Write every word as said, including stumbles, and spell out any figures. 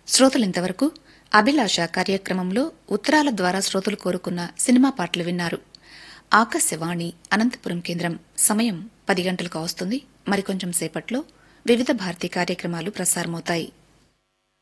శ్రోతలింతవరకు అభిలాష కార్యక్రమంలో ఉత్తరాల ద్వారా శ్రోతలు కోరుకున్న సినిమా పాటలు విన్నారు. ఆకాశవాణి అనంతపురం కేంద్రం సమయం పది గంటలకు వస్తుంది. మరికొంచెం సేపట్లో వివిధ భారతీ కార్యక్రమాలు ప్రసారమవుతాయి.